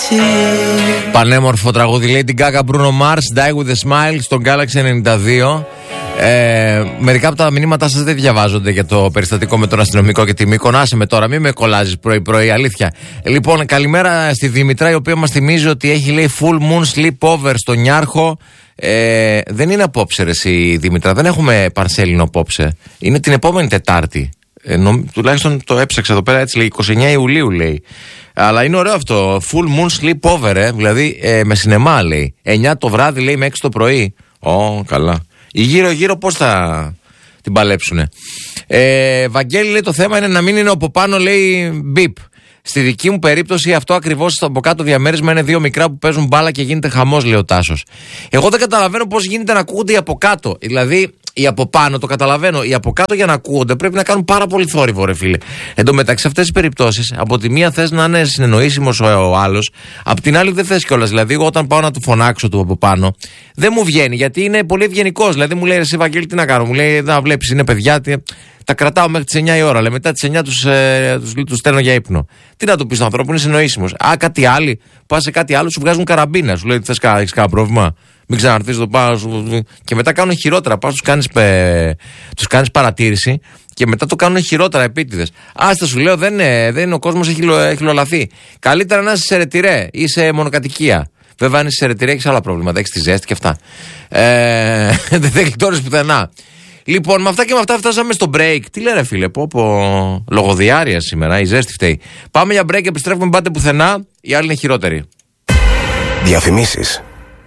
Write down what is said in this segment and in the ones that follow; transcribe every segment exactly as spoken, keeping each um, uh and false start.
Πανέμορφο τραγούδι, λέει την Gaga Bruno Mars, Die with a Smile στον Galaxy ενενήντα δύο. Ε, μερικά από τα μηνύματά σας δεν διαβάζονται για το περιστατικό με τον αστυνομικό και τη Μύκονο. Άσε με τώρα, μην με κολλάζεις πρωί-πρωί, αλήθεια. Λοιπόν, καλημέρα στη Δήμητρα, η οποία μας θυμίζει ότι έχει, λέει, full moon sleepover στο Νιάρχο. Ε, δεν είναι απόψε, ρε, εσύ, Δήμητρα, δεν έχουμε Πανσέλινο απόψε. Είναι την επόμενη Τετάρτη. Ε, νο, τουλάχιστον το έψαξα εδώ πέρα, έτσι λέει, εικοστή ενάτη Ιουλίου λέει. Αλλά είναι ωραίο αυτό. Full moon sleepover, ε, δηλαδή ε, με σινεμά, λέει. εννιά το βράδυ, λέει, με έξι το πρωί. Ω, καλά. Η γύρω-γύρω πώς θα την παλέψουνε. Ε, Βαγγέλη, λέει, το θέμα είναι να μην είναι από πάνω, λέει, μπιπ. Στη δική μου περίπτωση αυτό ακριβώς στο από κάτω διαμέρισμα είναι δύο μικρά που παίζουν μπάλα και γίνεται χαμός, λέει ο Τάσος. Εγώ δεν καταλαβαίνω πώς γίνεται να ακούγονται οι από κάτω. Δηλαδή, οι από πάνω το καταλαβαίνω. Οι από κάτω για να ακούγονται πρέπει να κάνουν πάρα πολύ θόρυβο, ρε φίλε. Εν τω μεταξύ, αυτές τις περιπτώσεις, από τη μία θες να είναι συνεννοήσιμος ο, ο άλλος, από την άλλη δεν θες κιόλας. Δηλαδή, εγώ όταν πάω να του φωνάξω του από πάνω, δεν μου βγαίνει γιατί είναι πολύ ευγενικός. Δηλαδή, μου λέει, εσύ Βαγγέλη, τι να κάνω. Μου λέει, να βλέπεις, είναι παιδιά. Τι... Τα κρατάω μέχρι τις εννιά η ώρα. Λέει, μετά τις εννιά τους, ε, τους, τους στέλνω για ύπνο. Τι να του πεις στον άνθρωπο, είναι συνεννοήσιμος. Α, κάτι άλλο. Πας σε κάτι άλλο, σου βγάζουν καραμπίνα. Σου λέει, θες έχεις κανένα πρόβλημα. Μην ξαναρθείς εδώ πάνω. Και μετά κάνουν χειρότερα. Πας τους κάνεις, πε... τους κάνεις παρατήρηση και μετά το κάνουν χειρότερα επίτηδες. Άστα, σου λέω, δεν είναι, δεν είναι ο κόσμος, έχει, έχει λολαθεί. Καλύτερα να είσαι σε ρετυρέ ή σε μονοκατοικία. Βέβαια, αν είσαι σε ρετυρέ, έχεις άλλα προβλήματα. Έχεις τη ζέστη και αυτά. Ε, δεν θα γλιτώνεις πουθενά. Λοιπόν, με αυτά και με αυτά φτάσαμε στο break. Τι λένε, φίλε, πω, πω, λογοδιάρεια σήμερα, η ζέστη φταίει. Πάμε για break, επιστρέφουμε, πάτε πουθενά, οι άλλοι είναι χειρότεροι. Διαφημίσεις.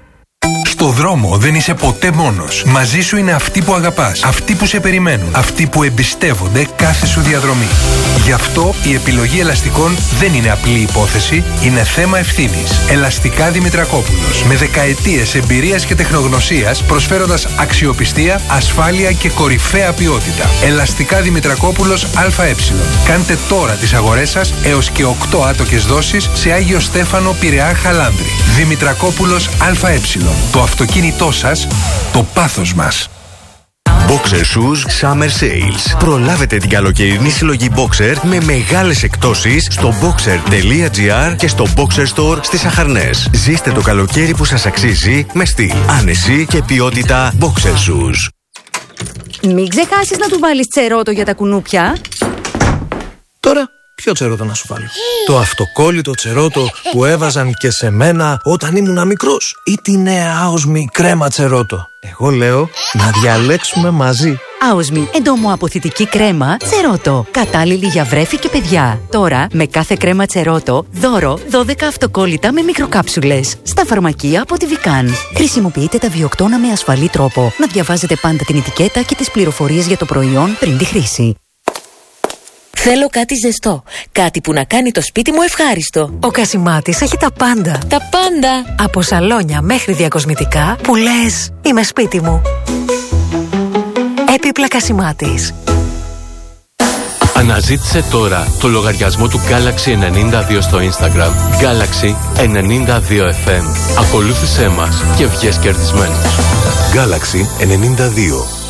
Στο δρόμο δεν είσαι ποτέ μόνος. Μαζί σου είναι αυτοί που αγαπάς, αυτοί που σε περιμένουν, αυτοί που εμπιστεύονται κάθε σου διαδρομή. Γι' αυτό η επιλογή ελαστικών δεν είναι απλή υπόθεση, είναι θέμα ευθύνης. Ελαστικά Δημητρακόπουλος. Με δεκαετίες εμπειρίας και τεχνογνωσίας, προσφέροντας αξιοπιστία, ασφάλεια και κορυφαία ποιότητα. Ελαστικά Δημητρακόπουλος ΑΕ. Κάντε τώρα τις αγορές σας έως και οκτώ άτοκες δόσεις σε Άγιο Στέφανο, Πειραιά, Χαλάνδρη. Δημητρακόπουλος ΑΕ. Το αυτοκίνητό σας, το πάθος μας. Boxer Shoes Summer Sales. Προλάβετε την καλοκαιρινή συλλογή Boxer με μεγάλες εκπτώσεις στο boxer τελεία gr και στο Boxer Store στις Αχαρνές. Ζήστε το καλοκαίρι που σας αξίζει με στυλ, άνεση και ποιότητα Boxer Shoes. Μην ξεχάσεις να του βάλεις τσερότο για τα κουνούπια. Τώρα, ποιο τσερότο να σου βάλω? Το αυτοκόλλητο τσερότο που έβαζαν και σε μένα όταν ήμουν μικρός, ή τη νέα Άοσμη κρέμα τσερότο? Εγώ λέω να διαλέξουμε μαζί. Άοσμη, εντομοαποθητική κρέμα τσερότο. Κατάλληλη για βρέφη και παιδιά. Τώρα, με κάθε κρέμα τσερότο, δώρο δώδεκα αυτοκόλλητα με μικροκάψουλες. Στα φαρμακεία από τη Βικάν. Χρησιμοποιείτε τα βιοκτώνα με ασφαλή τρόπο. Να διαβάζετε πάντα την ετικέτα και τις πληροφορίες για το προϊόν πριν τη χρήση. Θέλω κάτι ζεστό. Κάτι που να κάνει το σπίτι μου ευχάριστο. Ο Κασιμάτης έχει τα πάντα. Τα πάντα. Από σαλόνια μέχρι διακοσμητικά που λες είμαι σπίτι μου. Έπιπλα Κασιμάτης. Αναζήτησε τώρα το λογαριασμό του Galaxy ενενήντα δύο στο Instagram. Galaxy ενενήντα δύο εφ εμ. Ακολούθησέ μας και βγες κερδισμένος. Galaxy ενενήντα δύο.